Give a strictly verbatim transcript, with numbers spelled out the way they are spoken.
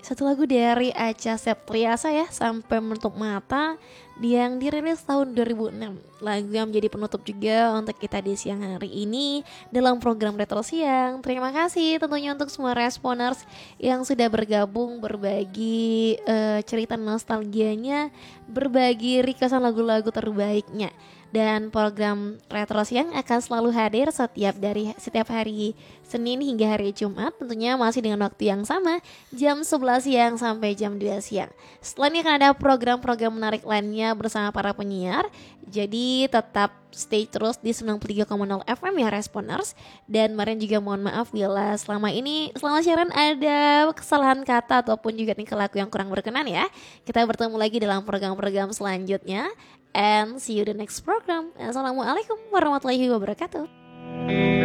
Satu lagu dari Acha Septriasa ya, Sampai Menutup Mata, yang dirilis tahun dua ribu enam. Lagu yang menjadi penutup juga untuk kita di siang hari ini dalam program Retro Siang. Terima kasih tentunya untuk semua responers yang sudah bergabung, berbagi eh, cerita nostalgianya, berbagi requestan lagu-lagu terbaiknya. Dan program Retro Siang akan selalu hadir setiap dari setiap hari Senin hingga hari Jumat, tentunya masih dengan waktu yang sama, jam sebelas siang sampai jam dua siang. Setelah ini akan ada program-program menarik lainnya bersama para penyiar. Jadi tetap stay terus di sembilan puluh tiga koma nol F M ya Responers. Dan kemarin juga mohon maaf bila selama ini selama siaran ada kesalahan kata ataupun juga tingkah laku yang kurang berkenan ya. Kita bertemu lagi dalam program-program selanjutnya. And see you the next program. Assalamualaikum warahmatullahi wabarakatuh.